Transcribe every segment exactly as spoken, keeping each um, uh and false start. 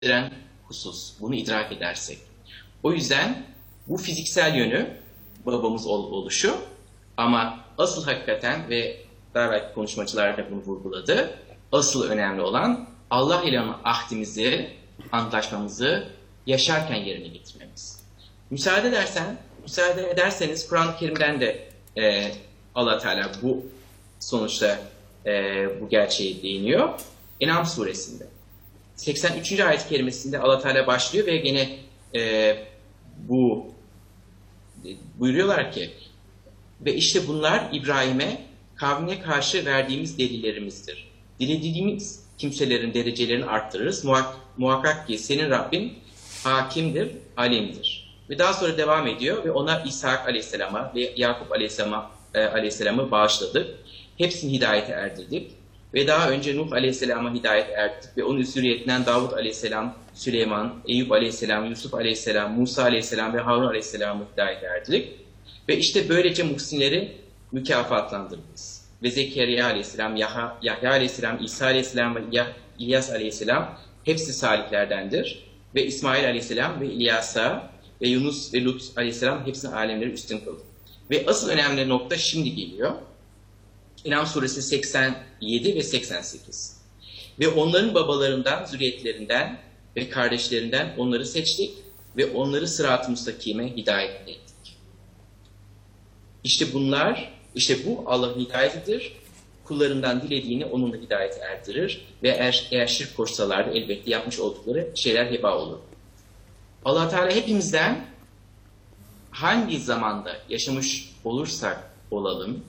gerektiren husus. Bunu idrak edersek. O yüzden bu fiziksel yönü babamız ol, oluşu ama asıl hakikaten ve daha belki konuşmacılar da bunu vurguladı. Asıl önemli olan Allah ile olan ahdimizi, antlaşmamızı yaşarken yerine getirmemiz. Müsaade edersen, müsaade ederseniz Kur'an-ı Kerim'den de e, Allah Teala bu sonuçta e, bu gerçeği değiniyor. En'am suresinde. seksen üçüncü ayet-i kerimesinde Allah Teala başlıyor ve yine e, bu buyuruyorlar ki ve işte bunlar İbrahim'e kavmine karşı verdiğimiz delillerimizdir. Dilediğimiz kimselerin derecelerini arttırırız. Muhak muhakkak ki senin Rabbin hakimdir, alimdir. Ve daha sonra devam ediyor ve ona İshak Aleyhisselam'a ve Yakup Aleyhisselam'a e, Aleyhisselam'ı bağışladık. Hepsini hidayete erdirdik. Ve daha önce Nuh Aleyhisselam'a hidayet erdirdik ve onun zürriyetinden Davud Aleyhisselam, Süleyman, Eyüp Aleyhisselam, Yusuf Aleyhisselam, Musa Aleyhisselam ve Harun Aleyhisselam'ı hidayet erdirdik. Ve işte böylece muhsinleri mükafatlandırırız. Ve Zekeriya Aleyhisselam, Yahya, Yahya Aleyhisselam, İsa Aleyhisselam ve İlyas Aleyhisselam hepsi salihlerdendir. Ve İsmail Aleyhisselam ve İlyas'a ve Yunus ve Lut Aleyhisselam hepsini alemleri üstün kıldı. Ve asıl önemli nokta şimdi geliyor. İnam suresi seksen yedi ve seksen sekiz. Ve onların babalarından, zürriyetlerinden ve kardeşlerinden onları seçtik ve onları sırat-ı müstakime hidayet ettik. İşte bunlar, işte bu Allah'ın hidayetidir. Kullarından dilediğini onunla hidayete erdirir ve eğer, eğer şirk koşsalardı elbette yapmış oldukları şeyler heba olur. Allah Teala hepimizden hangi zamanda yaşamış olursak olalım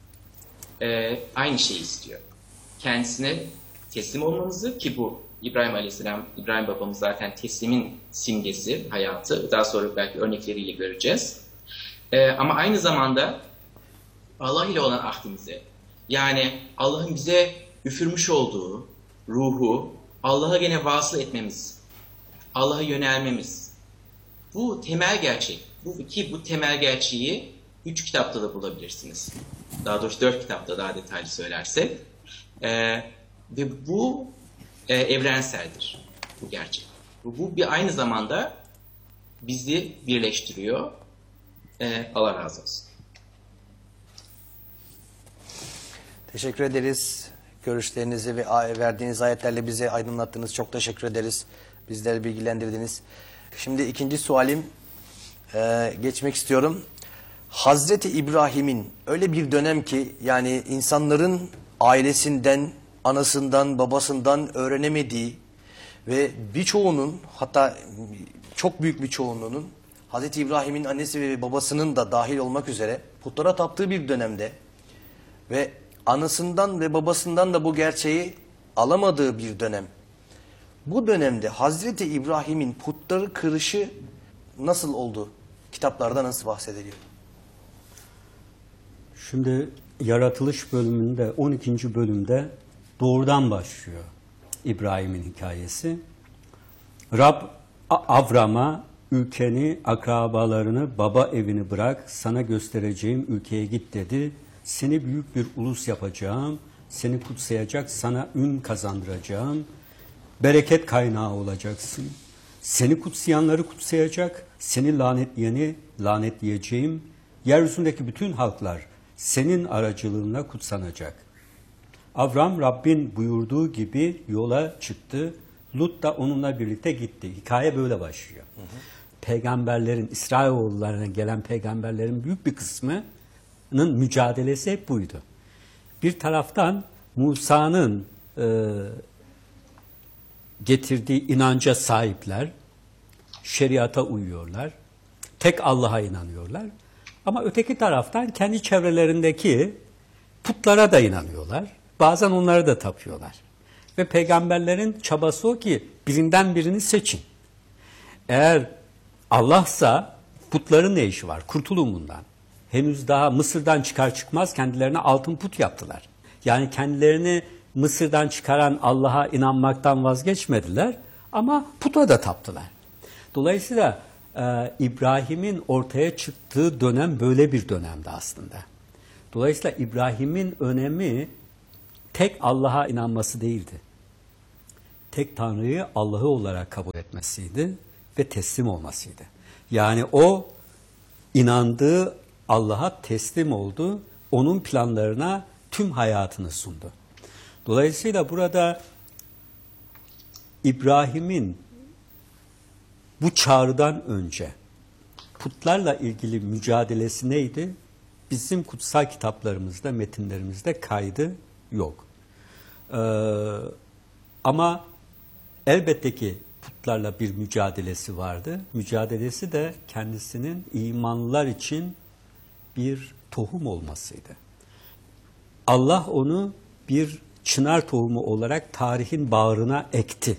e, aynı şeyi istiyor. Kendisine teslim olmamızı ki bu İbrahim Aleyhisselam, İbrahim babamız zaten teslimin simgesi, hayatı. Daha sonra belki örnekleriyle göreceğiz. E, ama aynı zamanda Allah ile olan ahdimize, yani Allah'ın bize üfürmüş olduğu ruhu Allah'a gene vasıl etmemiz, Allah'a yönelmemiz. Bu temel gerçek. Bu ki bu temel gerçeği üç kitapta da bulabilirsiniz. Daha doğrusu dört kitapta daha detaylı söylersek. Ee, ve bu e, evrenseldir. Bu gerçek. Bu, bu bir aynı zamanda bizi birleştiriyor. Ee, Allah razı olsun. Teşekkür ederiz. Görüşlerinizi ve verdiğiniz ayetlerle bizi aydınlattınız. Çok teşekkür ederiz. Bizleri bilgilendirdiniz. Şimdi ikinci sualim e, geçmek istiyorum. Hazreti İbrahim'in öyle bir dönem ki yani insanların ailesinden, anasından, babasından öğrenemediği ve birçoğunun hatta çok büyük bir çoğunluğunun Hazreti İbrahim'in annesi ve babasının da dahil olmak üzere putlara taptığı bir dönemde ve anasından ve babasından da bu gerçeği alamadığı bir dönem. Bu dönemde Hazreti İbrahim'in putları kırışı nasıl oldu? Kitaplarda nasıl bahsediliyor? Şimdi yaratılış bölümünde on ikinci bölümde doğrudan başlıyor İbrahim'in hikayesi. Rab Avram'a ülkeni, akrabalarını, baba evini bırak, sana göstereceğim ülkeye git dedi. Seni büyük bir ulus yapacağım, seni kutsayacak, sana ün kazandıracağım, bereket kaynağı olacaksın. Seni kutsayanları kutsayacak, seni lanetleyeni lanetleyeceğim. Yeryüzündeki bütün halklar senin aracılığına kutsanacak. Avram Rabbin buyurduğu gibi yola çıktı. Lut da onunla birlikte gitti. Hikaye böyle başlıyor. Hı hı. Peygamberlerin, İsrailoğullarına gelen peygamberlerin büyük bir kısmının mücadelesi hep buydu. Bir taraftan Musa'nın e, getirdiği inanca sahipler, şeriata uyuyorlar, tek Allah'a inanıyorlar. Ama öteki taraftan kendi çevrelerindeki putlara da inanıyorlar. Bazen onları da tapıyorlar. Ve peygamberlerin çabası o ki birinden birini seçin. Eğer Allah'sa putların ne işi var? Kurtulun bundan. Henüz daha Mısır'dan çıkar çıkmaz kendilerine altın put yaptılar. Yani kendilerini Mısır'dan çıkaran Allah'a inanmaktan vazgeçmediler ama puta da taptılar. Dolayısıyla e, İbrahim'in ortaya çıktığı dönem böyle bir dönemdi aslında. Dolayısıyla İbrahim'in önemi tek Allah'a inanması değildi. tek Tanrı'yı Allah'ı olarak kabul etmesiydi ve teslim olmasıydı. Yani o inandığı Allah'a teslim oldu, onun planlarına tüm hayatını sundu. Dolayısıyla burada İbrahim'in bu çağrıdan önce putlarla ilgili mücadelesi neydi? Bizim kutsal kitaplarımızda, metinlerimizde kaydı yok. Ee, ama elbette ki putlarla bir mücadelesi vardı. Mücadelesi de kendisinin imanlılar için bir tohum olmasıydı. Allah onu bir çınar tohumu olarak tarihin bağrına ekti.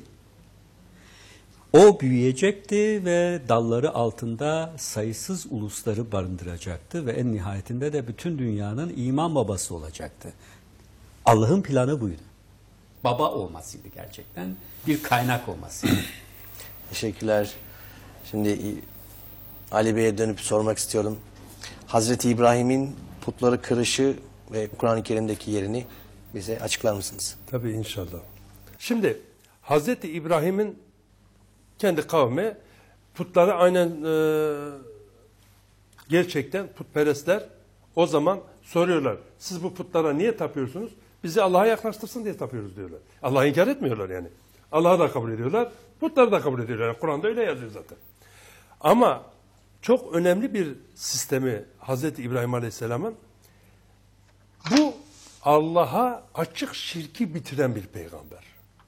O büyüyecekti ve dalları altında sayısız ulusları barındıracaktı ve en nihayetinde de bütün dünyanın iman babası olacaktı. Allah'ın planı buydu. Baba olmasıydı gerçekten, bir kaynak olmasıydı. Teşekkürler. Şimdi Ali Bey'e dönüp sormak istiyorum. Hazreti İbrahim'in putları kırışı ve Kur'an-ı Kerim'deki yerini bize açıklar mısınız? Tabii inşallah. Şimdi Hazreti İbrahim'in kendi kavmi putları aynen e, gerçekten putperestler o zaman soruyorlar. Siz bu putlara niye tapıyorsunuz? Bizi Allah'a yaklaştırsın diye tapıyoruz diyorlar. Allah'ı inkar etmiyorlar yani. Allah'ı da kabul ediyorlar. Putları da kabul ediyorlar. Yani Kur'an'da öyle yazıyor zaten. Ama çok önemli bir sistemi Hazreti İbrahim Aleyhisselam'ın bu Allah'a açık şirki bitiren bir peygamber.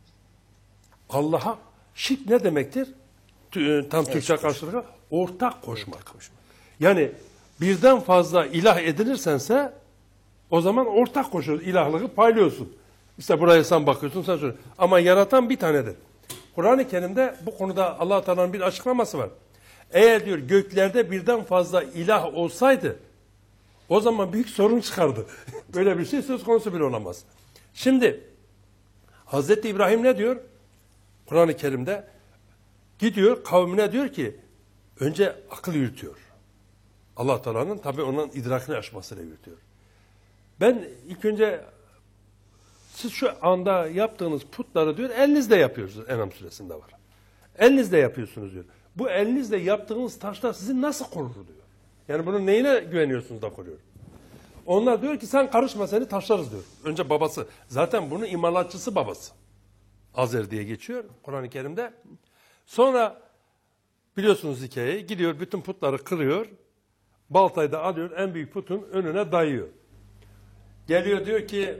Allah'a şirk ne demektir? Tam Türkçe karşılığı ortak koşmak. Yani birden fazla ilah edinirsense o zaman ortak koşuyorsun. İlahlığı paylıyorsun. İşte buraya sen bakıyorsun, sen söylüyorsun. Ama yaratan bir tanedir. Kur'an-ı Kerim'de bu konuda Allah Teala'nın bir açıklaması var. Eğer diyor göklerde birden fazla ilah olsaydı o zaman büyük sorun çıkardı. Böyle bir şey söz konusu bile olamaz. Şimdi Hazreti İbrahim ne diyor? Kur'an-ı Kerim'de gidiyor kavmine diyor ki önce akıl yürütüyor. Allah Teala'nın tabii onun idrakini aşmasıyla yürütüyor. Ben ilk önce siz şu anda yaptığınız putları diyor elinizle yapıyorsunuz. En'am suresinde var. Elinizle yapıyorsunuz diyor. Bu elinizle yaptığınız taşlar sizi nasıl korur diyor. Yani bunun neyine güveniyorsunuz da koruyor. Onlar diyor ki sen karışma seni taşlarız diyor. Önce babası. Zaten bunun imalatçısı babası. Azer diye geçiyor Kur'an-ı Kerim'de. Sonra biliyorsunuz hikayeyi. Gidiyor bütün putları kırıyor. Baltayı da alıyor en büyük putun önüne dayıyor. Geliyor diyor ki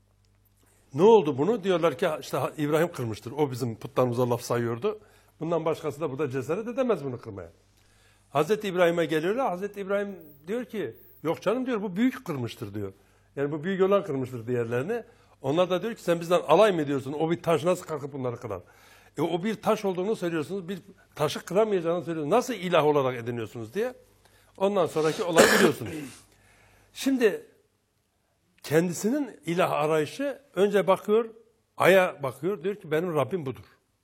ne oldu bunu? Diyorlar ki işte İbrahim kırmıştır. O bizim putlarımıza laf sayıyordu. Bundan başkası da burada cesaret edemez bunu kırmaya. Hazreti İbrahim'e geliyorlar. Hazreti İbrahim diyor ki yok canım diyor bu büyük kırmıştır diyor. Yani bu büyük olan kırmıştır diğerlerini. Onlar da diyor ki sen bizden alay mı ediyorsun? O bir taş nasıl kalkıp bunları kırar? E, o bir taş olduğunu söylüyorsunuz. Bir taşı kıramayacağını söylüyorsunuz. Nasıl ilah olarak ediniyorsunuz diye. Ondan sonraki olayı biliyorsunuz. Şimdi kendisinin ilah arayışı önce bakıyor, aya bakıyor. Diyor ki benim Rabbim budur.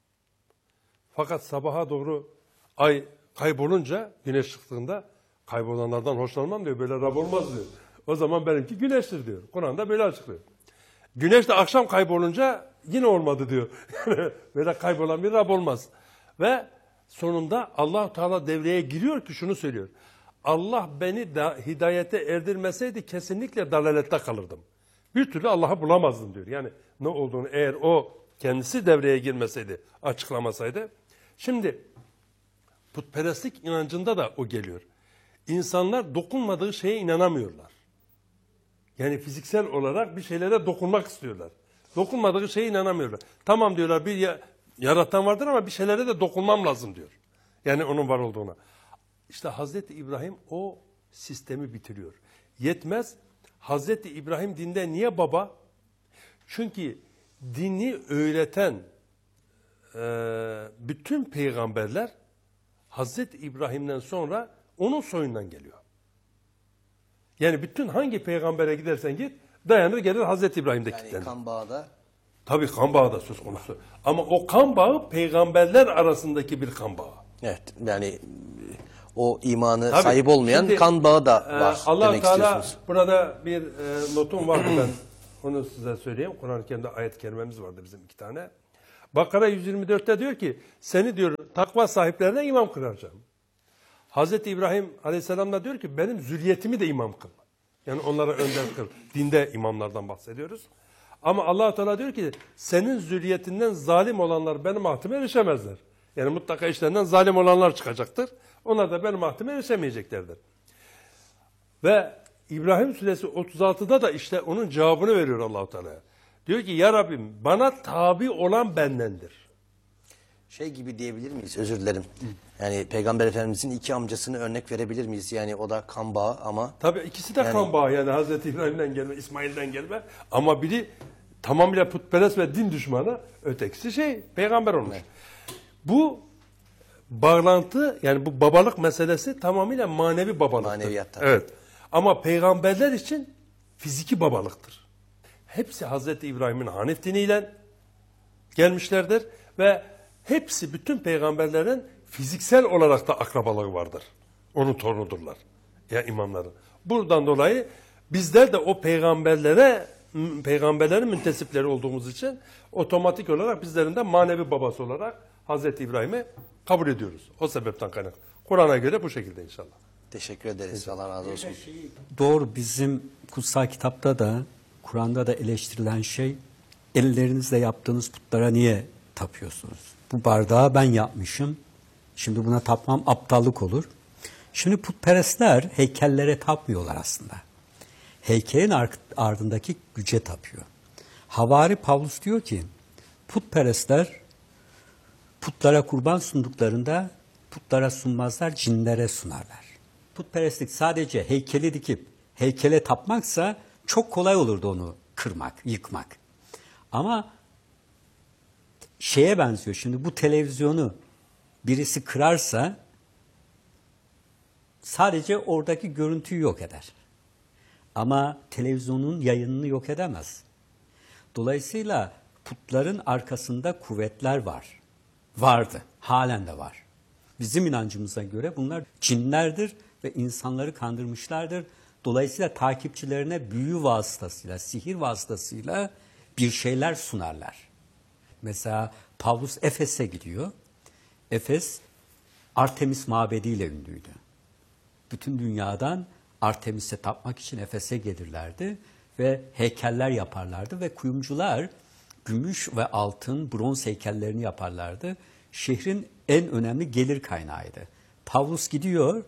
Fakat sabaha doğru ay kaybolunca, güneş çıktığında kaybolanlardan hoşlanmam diyor. Böyle Rab olmaz diyor. O zaman benimki güneştir diyor. Kur'an'da böyle açıklıyor. Güneş de akşam kaybolunca yine olmadı diyor. Böyle kaybolan bir Rab olmaz. Ve sonunda Allah-u Teala devreye giriyor ki şunu söylüyor. Allah beni da hidayete erdirmeseydi kesinlikle dalalette kalırdım. Bir türlü Allah'ı bulamazdım diyor. Yani ne olduğunu eğer o kendisi devreye girmeseydi, açıklamasaydı. Şimdi putperestlik inancında da o geliyor. İnsanlar dokunmadığı şeye inanamıyorlar. Yani fiziksel olarak bir şeylere dokunmak istiyorlar. Dokunmadığı şeye inanamıyorlar. Tamam diyorlar bir ya, yaratan vardır ama bir şeylere de dokunmam lazım diyor. Yani onun var olduğuna. İşte Hazreti İbrahim o sistemi bitiriyor. Yetmez. Hazreti İbrahim dinde niye baba? Çünkü dini öğreten e, bütün peygamberler Hazreti İbrahim'den sonra onun soyundan geliyor. Yani bütün hangi peygambere gidersen git dayanır gelir Hazreti İbrahim'de Yani kilitlenir. kan bağı da. Tabii kan bağı da söz konusu. Ama o kan bağı peygamberler arasındaki bir kan bağı. Evet yani o imanı Tabii, sahip olmayan şimdi, kan bağı da e, var Allah demek Teala istiyorsunuz. burada bir e, notum vardı ben onu size söyleyeyim. Kur'an-ı Kerim'de ayet-i kerimemiz vardı bizim iki tane. Bakara yüz yirmi dörtte diyor ki seni diyor takva sahiplerine imam kılacağım. Hazreti İbrahim Aleyhisselam da diyor ki benim zürriyetimi de imam kıl. Yani onlara önder kıl. Dinde imamlardan bahsediyoruz. Ama Allah Teala diyor ki senin zürriyetinden zalim olanlar benim ahdime erişemezler. Yani mutlaka işlerinden zalim olanlar çıkacaktır. Onlar da benim ahdime erişemeyeceklerdir. Ve İbrahim Suresi otuz altıda da işte onun cevabını veriyor Allah Teala. Diyor ki ya Rabbim bana tabi olan bendendir. Şey gibi diyebilir miyiz? Özür dilerim. Yani Peygamber Efendimizin iki amcasını örnek verebilir miyiz? Yani o da kan bağı ama... Tabii ikisi de Yani- kan bağı yani Hazreti İbrahim'den gelme, İsmail'den gelme. Ama biri tamamıyla putperest ve din düşmanı, ötekisi şey peygamber olmuş. Bu bağlantı yani bu babalık meselesi tamamıyla manevi babalıktır. Maneviyattan. Evet. Ama peygamberler için fiziki babalıktır. Hepsi Hazreti İbrahim'in Hanif diniyle gelmişlerdir ve hepsi bütün peygamberlerin fiziksel olarak da akrabalığı vardır. Onun torunudurlar. Ya imamların. Buradan dolayı bizler de o peygamberlere peygamberlerin müntesipleri olduğumuz için otomatik olarak bizlerin de manevi babası olarak Hazreti İbrahim'i kabul ediyoruz. O sebepten kaynaklı. Kur'an'a göre bu şekilde inşallah. Teşekkür ederiz. Allah razı olsun. Doğru, bizim kutsal kitapta da Kur'an'da da eleştirilen şey ellerinizle yaptığınız putlara niye tapıyorsunuz? Bu bardağı ben yapmışım. Şimdi buna tapmam aptallık olur. Şimdi putperestler heykellere tapmıyorlar aslında. Heykelin ardındaki güce tapıyor. Havari Pavlus diyor ki putperestler putlara kurban sunduklarında putlara sunmazlar, cinlere sunarlar. Putperestlik sadece heykeli dikip heykele tapmaksa çok kolay olurdu onu kırmak, yıkmak. Ama şeye benziyor. Şimdi bu televizyonu birisi kırarsa sadece oradaki görüntüyü yok eder. Ama televizyonun yayınını yok edemez. Dolayısıyla putların arkasında kuvvetler var. Vardı. Halen de var. Bizim inancımıza göre bunlar cinlerdir ve insanları kandırmışlardır. Dolayısıyla takipçilerine büyü vasıtasıyla, sihir vasıtasıyla bir şeyler sunarlar. Mesela Pavlus Efes'e gidiyor. Efes Artemis mabediyle ünlüydü. Bütün dünyadan Artemis'e tapmak için Efes'e gelirlerdi ve heykeller yaparlardı ve kuyumcular gümüş ve altın, bronz heykellerini yaparlardı. Şehrin en önemli gelir kaynağıydı. Pavlus gidiyor,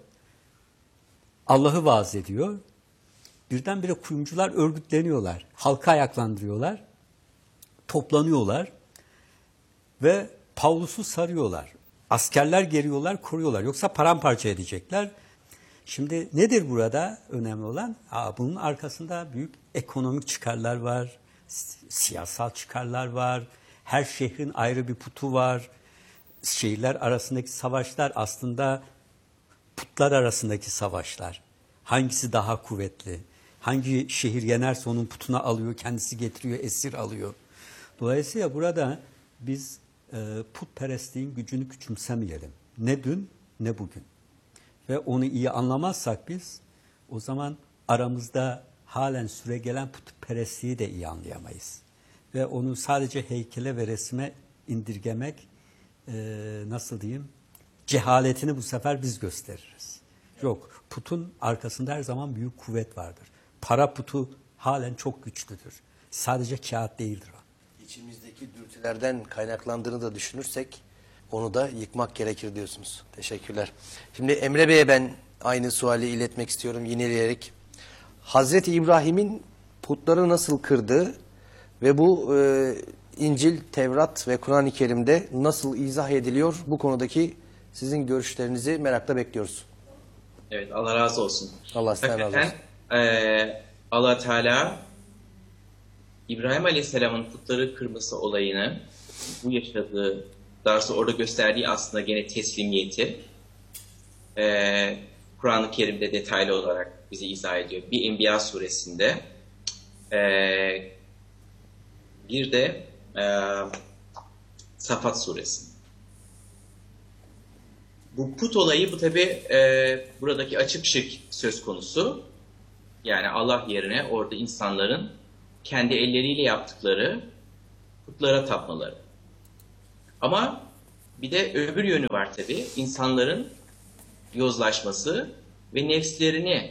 Allah'ı vaaz ediyor. Birdenbire kuyumcular örgütleniyorlar, halka ayaklandırıyorlar, toplanıyorlar ve Pavlus'u sarıyorlar. Askerler geriyorlar, koruyorlar. Yoksa paramparça edecekler. Şimdi nedir burada önemli olan? Aa, bunun arkasında büyük ekonomik çıkarlar var, siyasal çıkarlar var. Her şehrin ayrı bir putu var. Şehirler arasındaki savaşlar aslında putlar arasındaki savaşlar. Hangisi daha kuvvetli? Hangi şehir yenerse onun putuna alıyor, kendisi getiriyor, esir alıyor. Dolayısıyla burada biz e, putperestliğin gücünü küçümsemeyelim. Ne dün ne bugün. Ve onu iyi anlamazsak biz o zaman aramızda halen süregelen putperestliği de iyi anlayamayız. Ve onu sadece heykele ve resme indirgemek e, nasıl diyeyim cehaletini bu sefer biz gösteririz. Yok, putun arkasında her zaman büyük kuvvet vardır. Para putu halen çok güçlüdür. Sadece kağıt değildir o. İçimizdeki dürtülerden kaynaklandığını da düşünürsek onu da yıkmak gerekir diyorsunuz. Teşekkürler. Şimdi Emre Bey'e ben aynı suali iletmek istiyorum yineleyerek. Hazreti İbrahim'in putları nasıl kırdığı ve bu e, İncil, Tevrat ve Kur'an-ı Kerim'de nasıl izah ediliyor? Bu konudaki sizin görüşlerinizi merakla bekliyoruz. Evet, Allah razı olsun. Allah sizden razı olsun. E, Allah Teala İbrahim Aleyhisselam'ın putları kırması olayını, bu yaşadığı, daha doğrusu orada gösterdiği aslında gene teslimiyeti e, Kur'an-ı Kerim'de detaylı olarak bize izah ediyor. Bir Enbiya suresinde e, bir de e, Safat suresi. Bu put olayı bu tabi e, buradaki açık şirk söz konusu. Yani Allah yerine orada insanların kendi elleriyle yaptıkları putlara tapmaları. Ama bir de öbür yönü var tabii. İnsanların yozlaşması ve nefslerini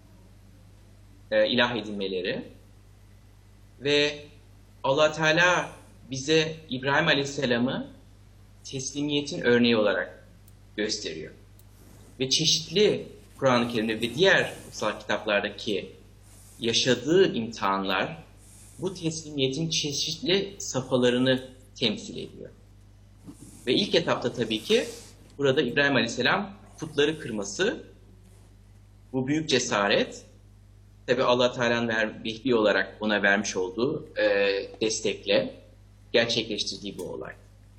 e, ilah edinmeleri. Ve Allah Teala bize İbrahim Aleyhisselam'ı teslimiyetin örneği olarak gösteriyor. Ve çeşitli Kur'an-ı Kerim'de ve diğer kutsal kitaplardaki yaşadığı imtihanlar bu teslimiyetin çeşitli safhalarını temsil ediyor. Ve ilk etapta tabii ki burada İbrahim Aleyhisselam putları kırması, bu büyük cesaret, tabii Allah Teala'nın ver, vehbi olarak ona vermiş olduğu e, destekle gerçekleştirdiği bu olay.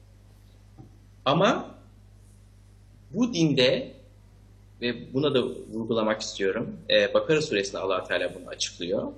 Ama bu dinde, ve buna da vurgulamak istiyorum, e, Bakara suresinde Allah Teala bunu açıklıyor.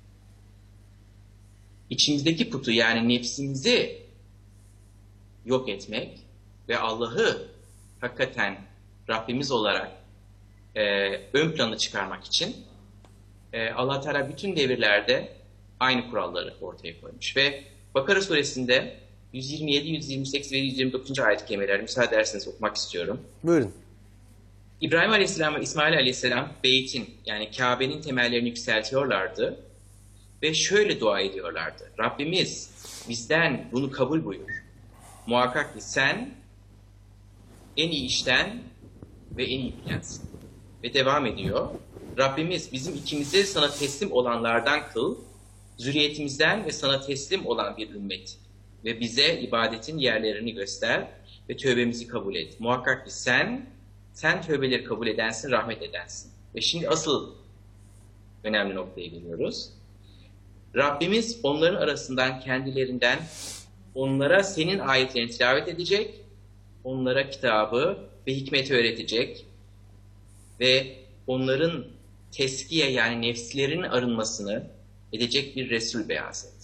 İçimizdeki putu, yani nefsimizi yok etmek ve Allah'ı hakikaten Rabbimiz olarak e, ön plana çıkarmak için e, Allah Teala bütün devirlerde aynı kuralları ortaya koymuş. Ve Bakara suresinde yüz yirmi yedi, yüz yirmi sekiz ve yüz yirmi dokuz. ayet-i kerimeleri müsaade ederseniz okumak istiyorum. Buyurun. İbrahim Aleyhisselam ve İsmail Aleyhisselam beytin, yani Kabe'nin temellerini yükseltiyorlardı ve şöyle dua ediyorlardı: Rabbimiz bizden bunu kabul buyur. Muhakkak ki sen en iyi işten ve en iyi bilensin. Ve devam ediyor: Rabbimiz bizim ikimizi sana teslim olanlardan kıl, zürriyetimizden ve sana teslim olan bir ümmet ve bize ibadetin yerlerini göster ve tövbemizi kabul et. Muhakkak ki sen, sen tövbeleri kabul edensin, rahmet edensin. Ve şimdi asıl önemli noktaya geliyoruz. Rabbimiz onların arasından kendilerinden onlara senin ayetlerini tilavet edecek, onlara kitabı ve hikmeti öğretecek ve onların teskiye, yani nefslerinin arınmasını edecek bir Resul beyaz et.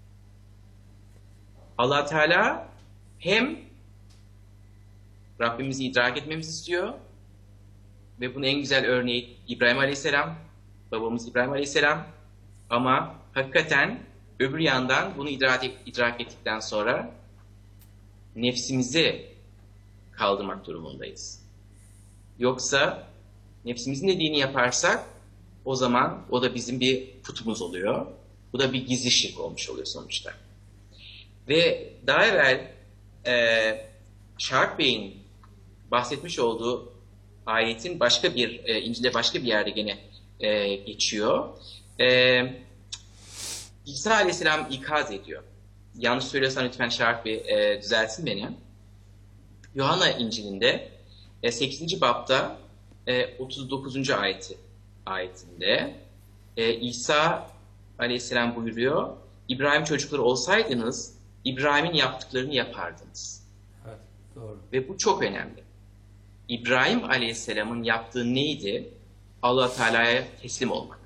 Allah Teala hem Rabbimizi idrak etmemizi istiyor ve bunun en güzel örneği İbrahim Aleyhisselam, babamız İbrahim Aleyhisselam, ama hakikaten öbür yandan bunu idrak, idrak ettikten sonra nefsimizi kaldırmak durumundayız. Yoksa nefsimizin dediğini yaparsak o zaman o da bizim bir putumuz oluyor. Bu da bir gizli şirk olmuş oluyor sonuçta. Ve daha evvel e, Şahak Bey'in bahsetmiş olduğu ayetin başka bir, e, İncil'de başka bir yerde gene e, geçiyor. E, İsa Aleyhisselam ikaz ediyor. Yanlış söylüyorsam lütfen Şahak Bey e, düzeltin beni. Yuhanna İncil'inde e, sekizinci babda e, otuz dokuzuncu ayeti ayetinde e, İsa Aleyhisselam buyuruyor: İbrahim çocukları olsaydınız İbrahim'in yaptıklarını yapardınız. Evet, doğru. Ve bu çok önemli. İbrahim Aleyhisselam'ın yaptığı neydi? Allah Teala'ya teslim olmak.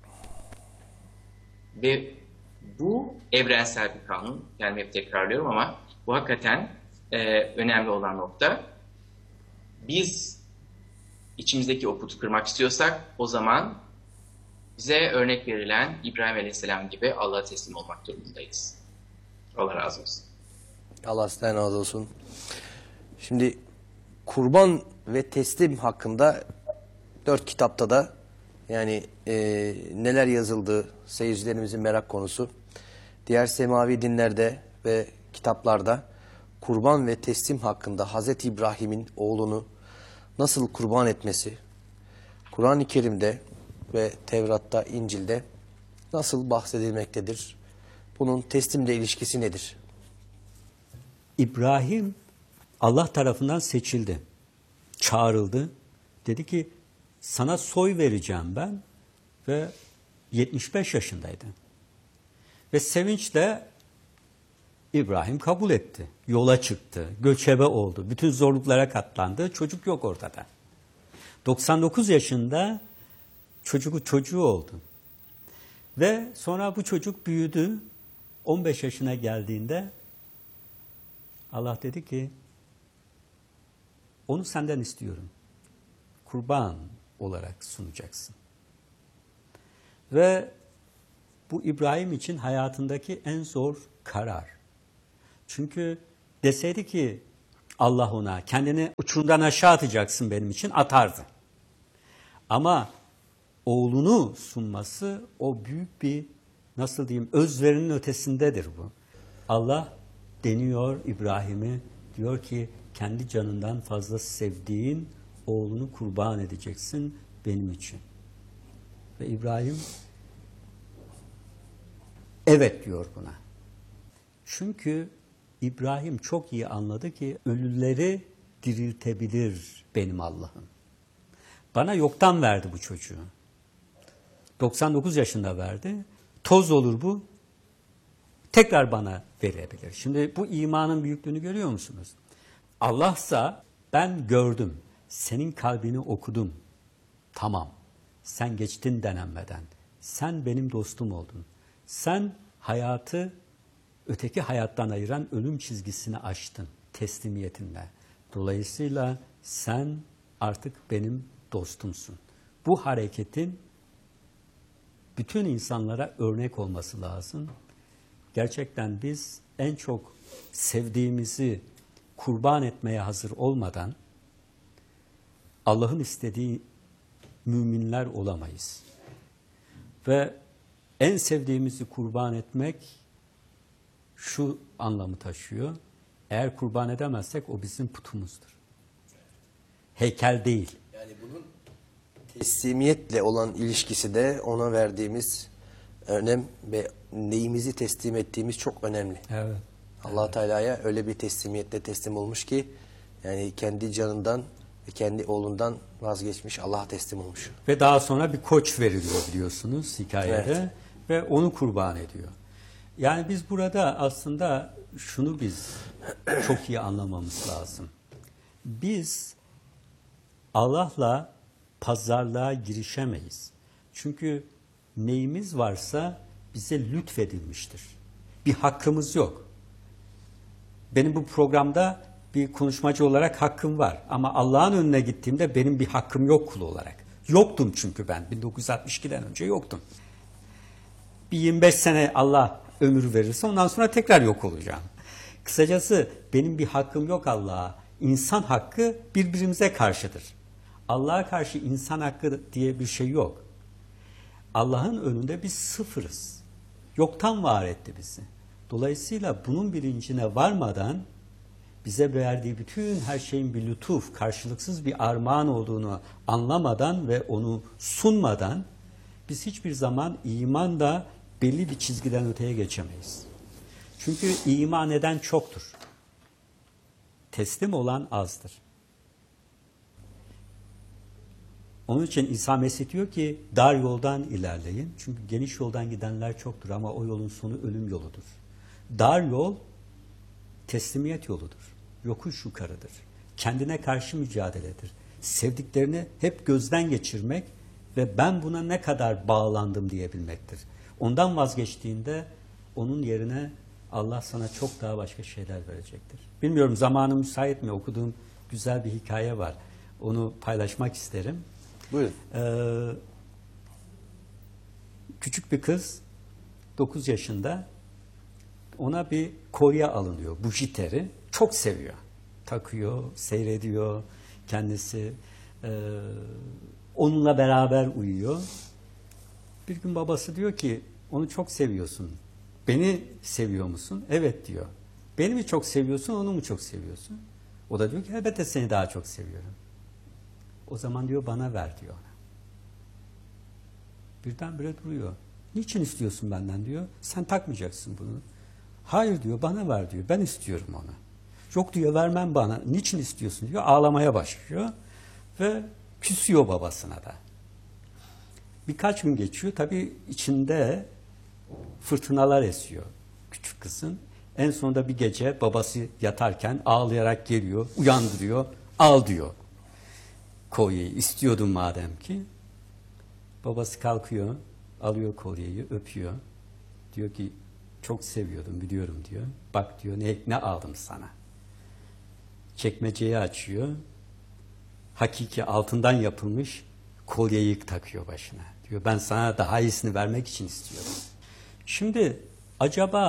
Ve bu evrensel bir kanun. Yani hep tekrarlıyorum ama bu hakikaten e, önemli olan nokta. Biz içimizdeki o putu kırmak istiyorsak o zaman bize örnek verilen İbrahim Aleyhisselam gibi Allah'a teslim olmak durumundayız. Allah razı olsun. Allah sizden razı olsun. Şimdi kurban ve teslim hakkında dört kitapta da yani e, neler yazıldığı seyircilerimizin merak konusu. Diğer semavi dinlerde ve kitaplarda kurban ve teslim hakkında Hazreti İbrahim'in oğlunu nasıl kurban etmesi, Kur'an-ı Kerim'de ve Tevrat'ta, İncil'de nasıl bahsedilmektedir? Bunun teslimle ilişkisi nedir? İbrahim Allah tarafından seçildi, çağrıldı. Dedi ki sana soy vereceğim ben ve yetmiş beş yaşındaydı. Ve sevinçle İbrahim kabul etti. Yola çıktı, göçebe oldu, bütün zorluklara katlandı. Çocuk yok ortada. doksan dokuz yaşında çocuğu çocuğu oldu. Ve sonra bu çocuk büyüdü. on beş yaşına geldiğinde Allah dedi ki onu senden istiyorum. Kurban olarak sunacaksın. Ve bu İbrahim için hayatındaki en zor karar. Çünkü Deseydi ki Allah ona kendini uçurumdan aşağı atacaksın benim için, atardı. Ama oğlunu sunması o büyük bir, nasıl diyeyim, özverinin ötesindedir bu. Allah deniyor İbrahim'e, diyor ki kendi canından fazla sevdiğin oğlunu kurban edeceksin benim için. Ve İbrahim evet diyor buna. Çünkü İbrahim çok iyi anladı ki ölüleri diriltebilir benim Allah'ım. Bana yoktan verdi bu çocuğu. doksan dokuz yaşında verdi. Toz olur bu. Tekrar bana verebilir. Şimdi bu imanın büyüklüğünü görüyor musunuz? Allah'sa ben gördüm. Senin kalbini okudum. Tamam. Sen geçtin denenmeden. Sen benim dostum oldun. Sen hayatı öteki hayattan ayıran ölüm çizgisini aştın teslimiyetinle. Dolayısıyla sen artık benim dostumsun. Bu hareketin bütün insanlara örnek olması lazım. Gerçekten biz en çok sevdiğimizi kurban etmeye hazır olmadan Allah'ın istediği müminler olamayız. Ve en sevdiğimizi kurban etmek şu anlamı taşıyor. Eğer kurban edemezsek o bizim putumuzdur. Heykel değil. Yani bunun teslimiyetle olan ilişkisi de ona verdiğimiz önem ve neyimizi teslim ettiğimiz çok önemli. Evet. Allah Teala'ya öyle bir teslimiyetle teslim olmuş ki yani kendi canından ve kendi oğlundan vazgeçmiş, Allah'a teslim olmuş. Ve daha sonra bir koç veriliyor biliyorsunuz hikayede. Evet. Ve onu kurban ediyor. Yani biz burada aslında şunu biz çok iyi anlamamız lazım. Biz Allah'la pazarlığa girişemeyiz. Çünkü neyimiz varsa bize lütfedilmiştir. Bir hakkımız yok. Benim bu programda bir konuşmacı olarak hakkım var. Ama Allah'ın önüne gittiğimde benim bir hakkım yok kul olarak. Yoktum çünkü ben. bin dokuz yüz altmış ikiden önce yoktum. Bir yirmi beş sene Allah ömür verirse ondan sonra tekrar yok olacağım. Kısacası benim bir hakkım yok Allah'a. İnsan hakkı birbirimize karşıdır. Allah'a karşı insan hakkı diye bir şey yok. Allah'ın önünde biz sıfırız. Yoktan var etti bizi. Dolayısıyla bunun bilincine varmadan bize verdiği bütün her şeyin bir lütuf, karşılıksız bir armağan olduğunu anlamadan ve onu sunmadan biz hiçbir zaman imanla belli bir çizgiden öteye geçemeyiz. Çünkü iman eden çoktur. Teslim olan azdır. Onun için İsa Mesih diyor ki dar yoldan ilerleyin. Çünkü geniş yoldan gidenler çoktur ama o yolun sonu ölüm yoludur. Dar yol teslimiyet yoludur. Yokuş yukarıdır. Kendine karşı mücadeledir. Sevdiklerini hep gözden geçirmek ve ben buna ne kadar bağlandım diyebilmektir. Ondan vazgeçtiğinde onun yerine Allah sana çok daha başka şeyler verecektir. Bilmiyorum zamanım müsait mi? Okuduğum güzel bir hikaye var. Onu paylaşmak isterim. Buyurun. Ee, küçük bir kız dokuz yaşında ona bir kolye alınıyor. Bujiteri. Çok seviyor. Takıyor, seyrediyor kendisi. Ee, onunla beraber uyuyor. Bir gün babası diyor ki onu çok seviyorsun. Beni seviyor musun? Evet diyor. Beni mi çok seviyorsun, onu mu çok seviyorsun? O da diyor ki elbette seni daha çok seviyorum. O zaman diyor bana ver diyor ona. Birdenbire duruyor. Niçin istiyorsun benden diyor. Sen takmayacaksın bunu. Hayır diyor bana ver diyor. Ben istiyorum onu. Yok diyor vermem bana. Niçin istiyorsun diyor. Ağlamaya başlıyor. Ve küsüyor babasına da. Birkaç gün geçiyor. Tabii içinde fırtınalar esiyor küçük kızın. En sonunda bir gece babası yatarken ağlayarak geliyor. Uyandırıyor. Al diyor. Kolyeyi istiyordum madem ki. Babası kalkıyor. Alıyor kolyeyi. Öpüyor. Diyor ki çok seviyordum biliyorum diyor. Bak diyor ne, ne aldım sana. Çekmeceyi açıyor. Hakiki altından yapılmış kolyeyi takıyor başına. Diyor ben sana daha iyisini vermek için istiyorum. Şimdi acaba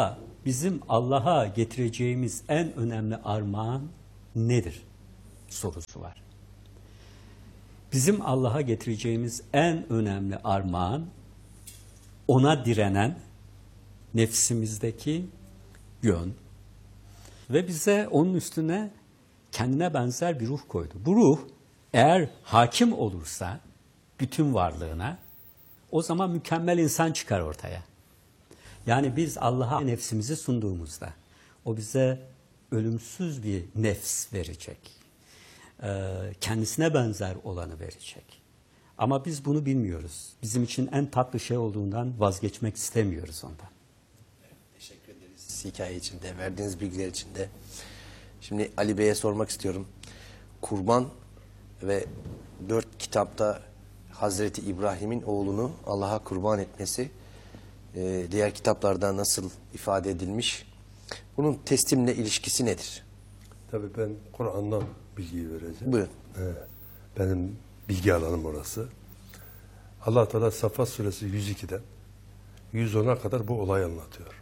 bizim Allah'a getireceğimiz en önemli armağan nedir sorusu var. Bizim Allah'a getireceğimiz en önemli armağan, ona direnen nefsimizdeki yön ve bize onun üstüne kendine benzer bir ruh koydu. Bu ruh eğer hakim olursa bütün varlığına, o zaman mükemmel insan çıkar ortaya. Yani biz Allah'a nefsimizi sunduğumuzda o bize ölümsüz bir nefs verecek. Ee, kendisine benzer olanı verecek. Ama biz bunu bilmiyoruz. Bizim için en tatlı şey olduğundan vazgeçmek istemiyoruz ondan. Teşekkür ederiz hikaye için de, verdiğiniz bilgiler için de. Şimdi Ali Bey'e sormak istiyorum. Kurban ve dört kitapta Hazreti İbrahim'in oğlunu Allah'a kurban etmesi e, diğer kitaplarda nasıl ifade edilmiş? Bunun teslimle ilişkisi nedir? Tabii ben Kur'an'dan bilgiyi vereceğim. Buyurun. Evet, benim bilgi alanım orası. Allah Teala Safa suresi yüz iki'den yüz ona kadar bu olayı anlatıyor.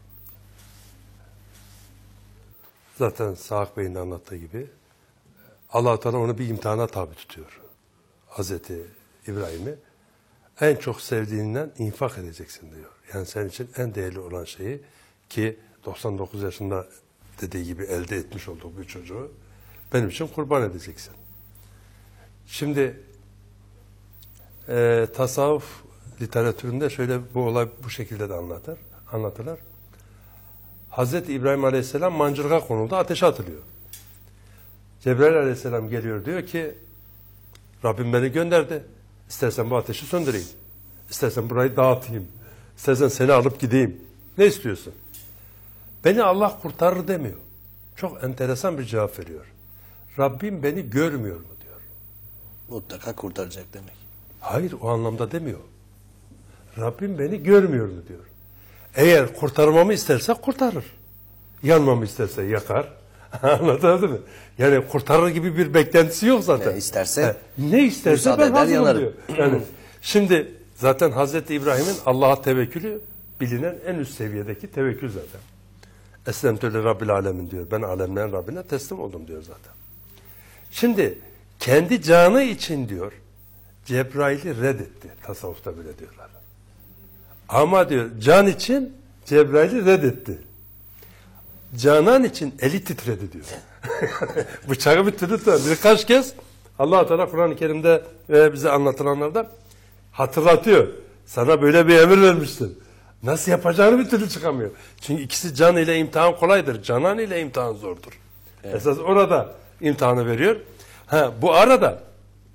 Zaten Sağak Bey'in de anlattığı gibi Allah Teala onu bir imtihana tabi tutuyor. Hazreti İbrahim'i en çok sevdiğinden infak edeceksin diyor. Yani senin için en değerli olan şeyi, ki doksan dokuz yaşında dediği gibi elde etmiş olduğu bir çocuğu benim için kurban edeceksin. Şimdi e, tasavvuf literatüründe şöyle bu olay bu şekilde de anlatır, anlatırlar. Hazreti İbrahim Aleyhisselam mancırga konuldu, ateşe atılıyor. Cebrail Aleyhisselam geliyor, diyor ki Rabbim beni gönderdi. İstersen bu ateşi söndüreyim. İstersen burayı dağıtayım. İstersen seni alıp gideyim. Ne istiyorsun? Beni Allah kurtarır demiyor. Çok enteresan bir cevap veriyor. Rabbim beni görmüyor mu diyor. Mutlaka kurtaracak demek. Hayır, o anlamda demiyor. Rabbim beni görmüyor mu diyor. Eğer kurtarmamı isterse kurtarır. Yanmamı isterse yakar. Anladın mı? Yani kurtarır gibi bir beklentisi yok zaten. Yani isterse, He, ne isterse ben eder, hazırım yanarım. diyor. Yani şimdi zaten Hazreti İbrahim'in Allah'a tevekkülü bilinen en üst seviyedeki tevekkül zaten. Eslemtü Rabbil Alemin diyor. Ben alemlerin Rabbine teslim oldum diyor zaten. Şimdi kendi canı için diyor Cebrail'i reddetti. Tasavvufta bile diyorlar. Ama diyor can için Cebrail'i reddetti. Canan için eli titredi diyor. Bıçağı bir tutuyor. Birkaç kez Allah-u Teala Kur'an-ı Kerim'de ve bize anlatılanlarda hatırlatıyor. Sana böyle bir emir vermiştim. Nasıl yapacağını bir türlü çıkamıyor. Çünkü ikisi can ile imtihan kolaydır. Canan ile imtihan zordur. Evet. Esas orada imtihanı veriyor. Ha, bu arada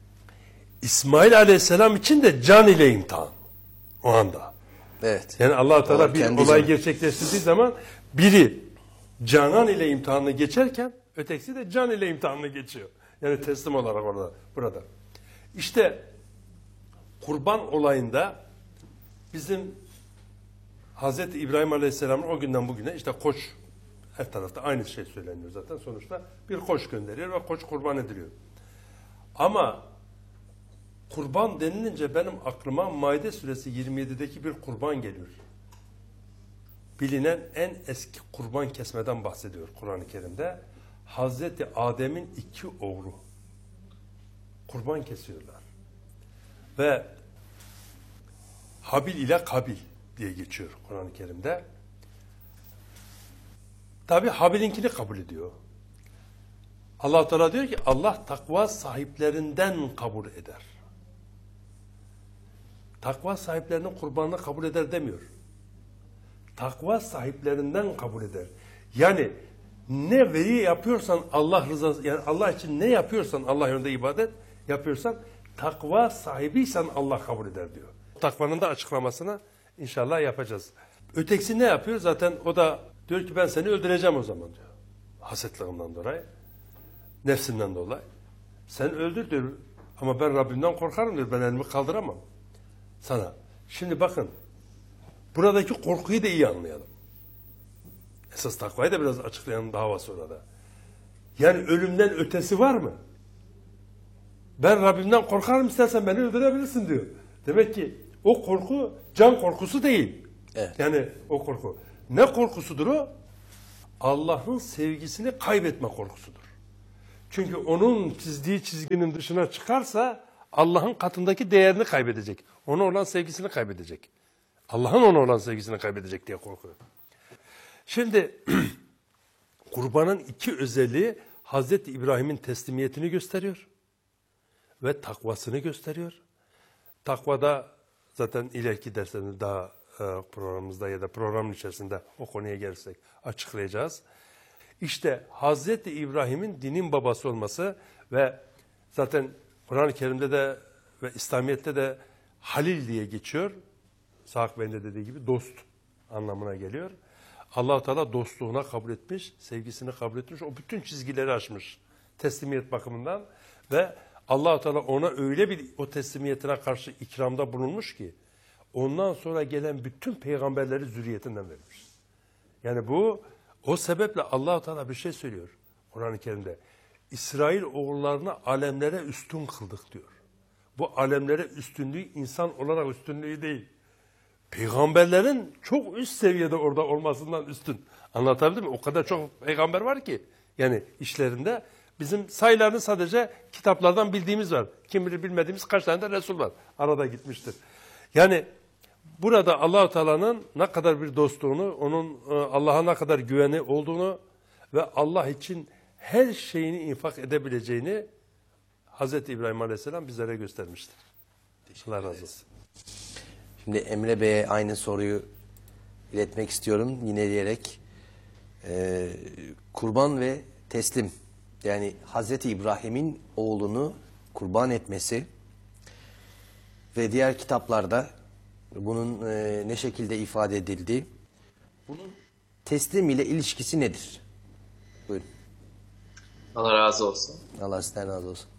İsmail Aleyhisselam için de can ile imtihan. O anda. Evet. Yani Allah-u Teala bir olay canı. gerçekleştirdiği zaman biri canan ile imtihanını geçerken ötekisi de can ile imtihanını geçiyor. Yani teslim olarak orada, burada. İşte kurban olayında bizim Hazreti İbrahim Aleyhisselam'ın o günden bugüne işte koç, her tarafta aynı şey söyleniyor zaten. Sonuçta bir koç gönderiyor ve koç kurban ediliyor. Ama kurban denilince benim aklıma Maide suresi yirmi yedi'deki bir kurban geliyor. Bilinen en eski kurban kesmeden bahsediyor Kur'an-ı Kerim'de. Hazreti Adem'in iki oğlu kurban kesiyorlar. Ve Habil ile Kabil diye geçiyor Kur'an-ı Kerim'de. Tabi Habil'inkini kabul ediyor. Allah Teala diyor ki Allah takva sahiplerinden kabul eder. Takva sahiplerinin kurbanını kabul eder demiyor. Takva sahiplerinden kabul eder. Yani ne veri yapıyorsan Allah rızası, yani Allah için ne yapıyorsan, Allah yolunda ibadet yapıyorsan, takva sahibiysen Allah kabul eder diyor. Takvanın da açıklamasını inşallah yapacağız. Ötekisi ne yapıyor? Zaten o da diyor ki ben seni öldüreceğim o zaman diyor. Hasetliğinden dolayı, nefsinden dolayı. Sen öldür diyor ama ben Rabbimden korkarım diyor. Ben elimi kaldıramam sana. Şimdi bakın, buradaki korkuyu da iyi anlayalım. Esas takvayı da biraz açıklayalım daha var sonra da. Yani ölümden ötesi var mı? Ben Rabbimden korkarım, istersen beni öldürebilirsin diyor. Demek ki o korku can korkusu değil. Evet. Yani o korku. Ne korkusudur o? Allah'ın sevgisini kaybetme korkusudur. Çünkü onun çizdiği çizginin dışına çıkarsa Allah'ın katındaki değerini kaybedecek. Ona olan sevgisini kaybedecek. Allah'ın ona olan sevgisini kaybedecek diye korkuyor. Şimdi kurbanın iki özelliği Hazreti İbrahim'in teslimiyetini gösteriyor ve takvasını gösteriyor. Takvada zaten ileriki derslerinde daha programımızda ya da programın içerisinde o konuya gelirsek açıklayacağız. İşte Hazreti İbrahim'in dinin babası olması ve zaten Kur'an-ı Kerim'de de ve İslamiyet'te de Halil diye geçiyor. Sağ Bey'in de dediği gibi dost anlamına geliyor. Allah-u Teala dostluğuna kabul etmiş, sevgisini kabul etmiş, o bütün çizgileri aşmış teslimiyet bakımından ve Allah-u Teala ona öyle bir o teslimiyetine karşı ikramda bulunmuş ki ondan sonra gelen bütün peygamberleri zürriyetinden vermiş. Yani bu o sebeple Allah-u Teala bir şey söylüyor Kur'an-ı Kerim'de. İsrail oğullarını alemlere üstün kıldık diyor. Bu alemlere üstünlüğü insan olarak üstünlüğü değil. Peygamberlerin çok üst seviyede orada olmasından üstün. Anlatabildim mi? O kadar çok peygamber var ki. Yani işlerinde bizim sayılarını sadece kitaplardan bildiğimiz var. Kim bilir bilmediğimiz kaç tane de Resul var. Arada gitmiştir. Yani burada Allah-u Teala'nın ne kadar bir dostluğunu, onun Allah'a ne kadar güveni olduğunu ve Allah için her şeyini infak edebileceğini Hazreti İbrahim Aleyhisselam bizlere göstermiştir. Allah razı olsun. Şimdi Emre Bey'e aynı soruyu iletmek istiyorum yine diyerek. Ee, kurban ve teslim, yani Hazreti İbrahim'in oğlunu kurban etmesi ve diğer kitaplarda bunun e, ne şekilde ifade edildiği, bunun teslim ile ilişkisi nedir? Buyurun. Allah razı olsun. Allah sizden razı olsun.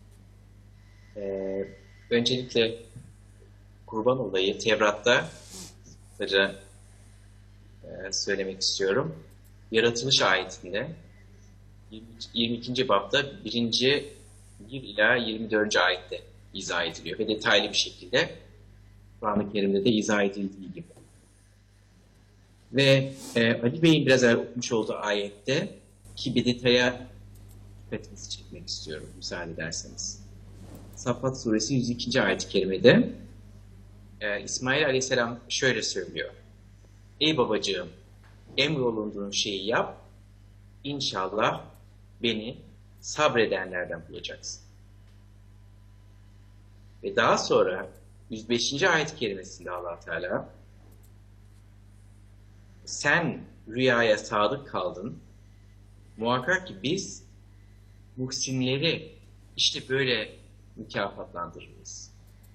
Ee, öncelikle kurban olayı Tevrat'ta kısaca e, söylemek istiyorum. Yaratılış ayetinde yirmi ikinci babda birinci bir ila yirmi dördüncü ayette izah ediliyor ve detaylı bir şekilde Kur'an-ı Kerim'de de izah edildiği gibi. Ve e, Ali Bey'in biraz evvel okumuş olduğu ayette ki bir detaya dikkatinizi çekmek istiyorum müsaade ederseniz. Saffat suresi yüz ikinci ayet-i kerimede e, İsmail aleyhisselam şöyle söylüyor. Ey babacığım, emrolunduğun şeyi yap, İnşallah beni sabredenlerden bulacaksın. Ve daha sonra yüz beşinci ayet-i kerimesinde Allah Teala sen rüyaya sadık kaldın. Muhakkak ki biz muhsinleri işte böyle mükafatlandırırız.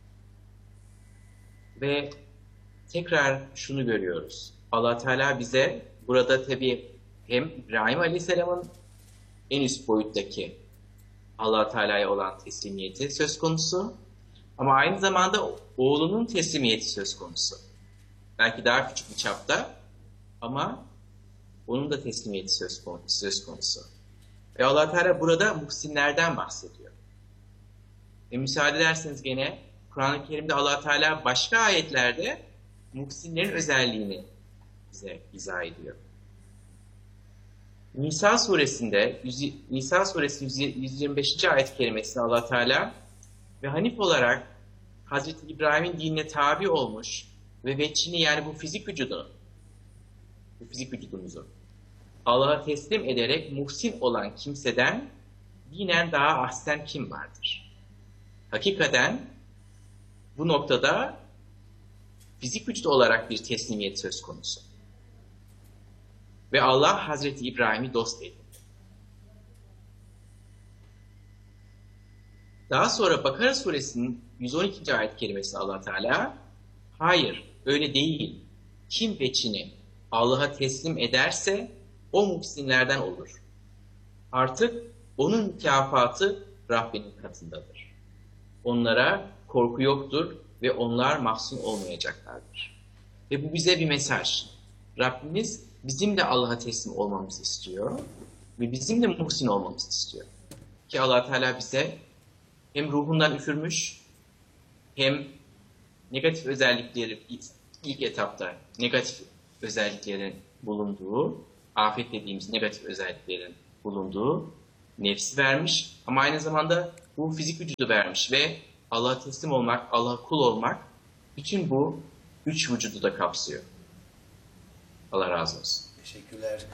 Ve tekrar şunu görüyoruz. Allah Teala bize burada tabii hem İbrahim Aleyhisselam'ın en üst boyuttaki Allah Teala'ya olan teslimiyeti söz konusu ama aynı zamanda oğlunun teslimiyeti söz konusu. Belki daha küçük bir çapta ama onun da teslimiyeti söz konusu. Söz konusu. Ve Allah Teala burada muhsinlerden bahsediyor. Ve müsaade ederseniz gene Kur'an-ı Kerim'de Allah Teala başka ayetlerde muhsinlerin özelliğini bize izah ediyor. Nisa suresinde Nisa suresi yüz yirmi beşinci ayet-i kerimesinde Allah Teala ve hanif olarak Hazreti İbrahim'in dinine tabi olmuş ve veçini, yani bu fizik vücudunu bu fizik vücudumuzu Allah'a teslim ederek muhsin olan kimseden dinen daha ahsen kim vardır? Hakikaten bu noktada fizik vücut olarak bir teslimiyet söz konusu. Ve Allah Hazreti İbrahim'i dost edindi. Daha sonra Bakara suresinin yüz on ikinci ayet kerimesi Allah Teala hayır öyle değil. Kim veçini Allah'a teslim ederse o muhsinlerden olur. Artık onun mükafatı Rabbinin katındadır. Onlara korku yoktur ve onlar mahzun olmayacaklardır. Ve bu bize bir mesaj. Rabbimiz bizim de Allah'a teslim olmamızı istiyor ve bizim de muhsin olmamızı istiyor. Ki Allah Teala bize hem ruhundan üfürmüş hem negatif özellikleri ilk etapta negatif özelliklerin bulunduğu afet dediğimiz negatif özelliklerin bulunduğu nefsi vermiş ama aynı zamanda bu fizik vücudu vermiş ve Allah'a teslim olmak, Allah'a kul olmak bütün bu üç vücudu da kapsıyor. Allah razı olsun. Teşekkürler.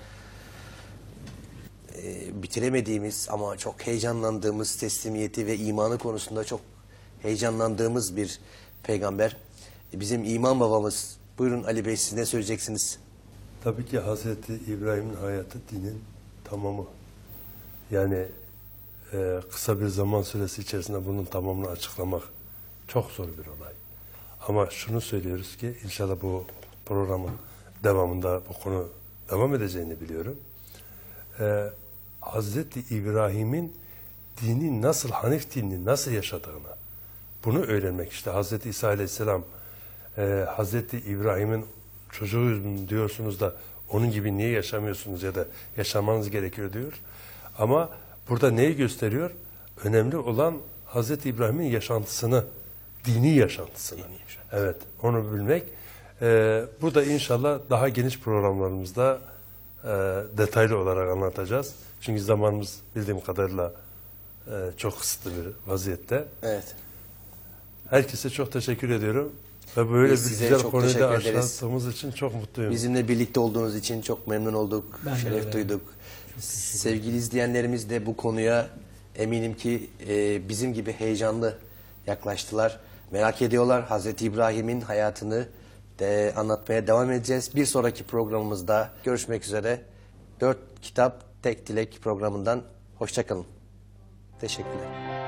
Ee, bitiremediğimiz ama çok heyecanlandığımız teslimiyeti ve imanı konusunda çok heyecanlandığımız bir peygamber. Bizim iman babamız. Buyurun Ali Bey, siz ne söyleyeceksiniz? Tabii ki Hazreti İbrahim'in hayatı dinin tamamı. Yani e, kısa bir zaman süresi içerisinde bunun tamamını açıklamak çok zor bir olay. Ama şunu söylüyoruz ki inşallah bu programın devamında bu konu devam edeceğini biliyorum. E, Hazreti İbrahim'in dini nasıl, Hanif dinini nasıl yaşadığını, bunu öğrenmek işte. Hazreti İsa Aleyhisselam e, Hazreti İbrahim'in çocuğuyum diyorsunuz da onun gibi niye yaşamıyorsunuz ya da yaşamanız gerekiyor diyor. Ama burada neyi gösteriyor? Önemli olan Hazreti İbrahim'in yaşantısını, dini yaşantısını. Dini yaşantısını. Evet, onu bilmek. Ee, bu da inşallah daha geniş programlarımızda e, detaylı olarak anlatacağız. Çünkü zamanımız bildiğim kadarıyla e, çok kısıtlı bir vaziyette. Evet. Herkese çok teşekkür ediyorum. Ve böyle Biz bir size güzel çok konuyu teşekkür da ederiz. aşılattığımız için çok mutluyum. Bizimle birlikte olduğunuz için çok memnun olduk, Ben de şeref öyle. duyduk. Sevgili izleyenlerimiz de bu konuya eminim ki e, bizim gibi heyecanlı yaklaştılar. Merak ediyorlar. Hazreti İbrahim'in hayatını de anlatmaya devam edeceğiz. Bir sonraki programımızda görüşmek üzere. Dört Kitap Tek Dilek programından hoşça kalın. Teşekkürler.